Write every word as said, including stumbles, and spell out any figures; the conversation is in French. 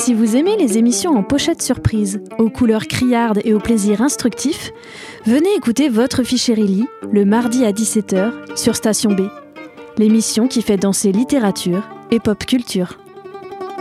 Si vous aimez les émissions en pochette surprise, aux couleurs criardes et au plaisir instructif, venez écouter Votre Fichérélie le mardi à dix-sept heures sur Station B, l'émission qui fait danser littérature et pop culture.